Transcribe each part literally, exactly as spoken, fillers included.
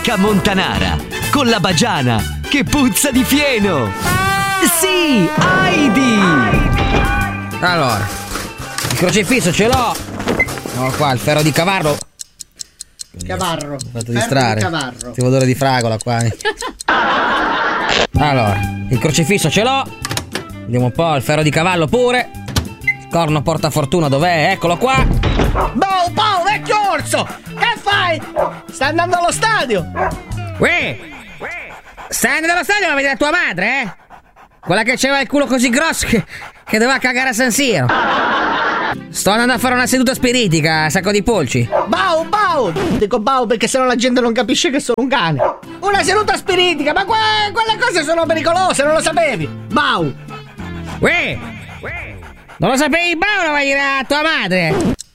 Montanara con la Bagiana che puzza di fieno. Sì, Heidi. Allora, il crocifisso ce l'ho. No, qua il ferro di cavarro. Cavarro. Mi ho fatto distrarre. Sentivo odore di fragola qua. Allora, il crocifisso ce l'ho. Vediamo un po', il ferro di cavallo pure. Il corno portafortuna dov'è? Eccolo qua. Boh, boh, vecchio orso! Che fai? Stai andando allo stadio? Uè! Stai andando allo stadio a vedere tua madre, eh? Quella che c'aveva il culo così grosso che, che doveva cagare a San Siro. Sto andando a fare una seduta spiritica, sacco di polci. Bau, bau! Dico bau perché sennò la gente non capisce che sono un cane. Una seduta spiritica, ma que- quelle cose sono pericolose, non lo sapevi? Bau! Uè! Non lo sapevi, bau, lo vai a dire a tua madre?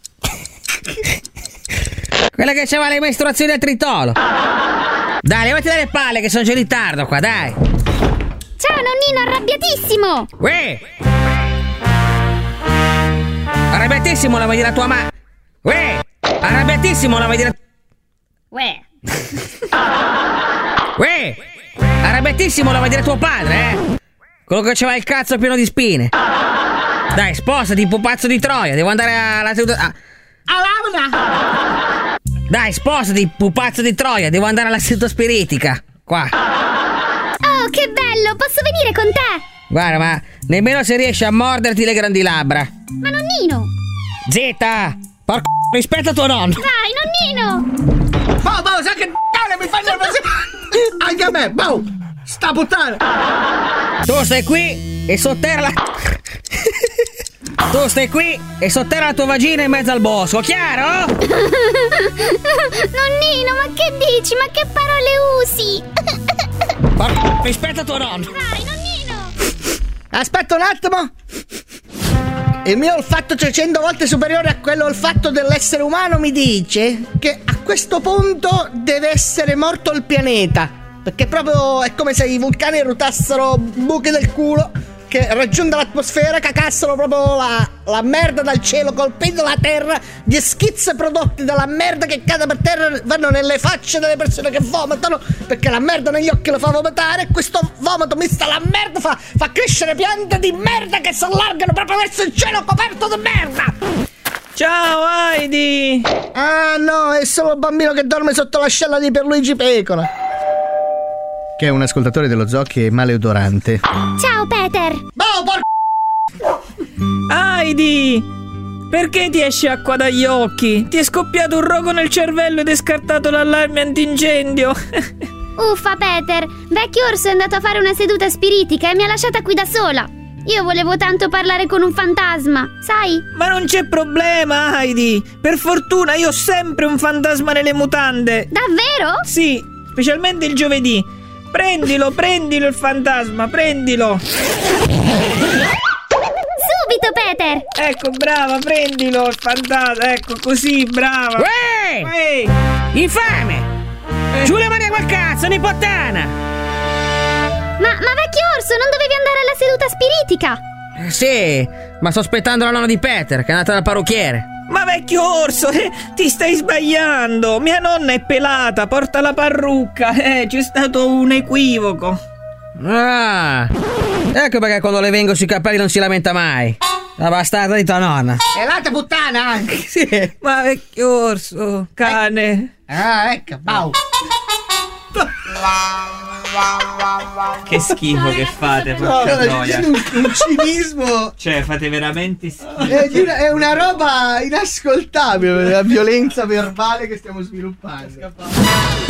Quella che c'aveva le mestruazioni al tritolo. Dai, levati dalle palle che sono già in ritardo qua, dai. Ciao nonnino, arrabbiatissimo. Uè! Arrabbiatissimo la vuoi dire a tua madre. Uè! Arrabbiatissimo la vuoi dire. Uè. Uè! Arrabbiatissimo la vuoi dire a tuo padre, eh? Quello che c'aveva il cazzo pieno di spine. Dai, spostati, pupazzo di Troia, devo andare alla seduta. Ah. Alabna! Dai, spostati, pupazzo di Troia, devo andare alla seduta spiritica. Qua. Oh, che bello, posso venire con te? Guarda, ma nemmeno se riesci a morderti le grandi labbra. Ma nonnino! Zitta! Porco, rispetta tuo nonno. Dai, nonnino! Boh, boh, sai che cane mi fa nervoso? Anche a me, boh! Sta puttana! Tu stai qui e sotterra la... Tu stai qui e sotterra la tua vagina in mezzo al bosco, chiaro? Nonnino, ma che dici? Ma che parole usi? Porco, rispetta tuo nonno. Dai, nonnino! Aspetta un attimo! Il mio olfatto trecento volte superiore a quello olfatto dell'essere umano mi dice che a questo punto deve essere morto il pianeta. Perché proprio è come se i vulcani rutassero buchi del culo che raggiunta l'atmosfera cacassero proprio la, la merda dal cielo, colpendo la terra. Gli schizzi prodotti dalla merda che cade per terra vanno nelle facce delle persone che vomitano, perché la merda negli occhi lo fa vomitare, e questo vomito misto alla merda fa, fa crescere piante di merda che si allargano proprio verso il cielo coperto di merda. Ciao Heidi! Ah no, è solo il bambino che dorme sotto l'ascella di Pierluigi Pecora, che è un ascoltatore dello Zocchi e maleodorante. Ciao Peter! Boh, por... Heidi! Perché ti esce acqua dagli occhi? Ti è scoppiato un rogo nel cervello ed è scartato l'allarme antincendio. Uffa Peter, vecchio orso è andato a fare una seduta spiritica e mi ha lasciata qui da sola. Io volevo tanto parlare con un fantasma, sai? Ma non c'è problema, Heidi. Per fortuna io ho sempre un fantasma nelle mutande. Davvero? Sì, specialmente il giovedì. Prendilo, prendilo il fantasma, prendilo. Subito Peter. Ecco, brava, prendilo il fantasma. Ecco, così, brava. Uè! Uè! Infame! Eh. Giù le mani a quel cazzo, nipottana! Ma, ma vecchio orso, non dovevi andare alla seduta spiritica? Eh, sì, ma sto aspettando la nonna di Peter, che è andata dal parrucchiere. Ma vecchio orso, eh, ti stai sbagliando. Mia nonna è pelata, porta la parrucca. Eh, c'è stato un equivoco. Ah, ecco perché quando le vengo sui capelli non si lamenta mai. La bastarda di tua nonna. È l'altra puttana! Sì. Ma vecchio orso, cane. Ah, ecco, bau! Che schifo che fate, No, porca guarda, troia. un, un cinismo. Cioè, fate veramente schifo. È una, è una roba inascoltabile, la violenza verbale che stiamo sviluppando.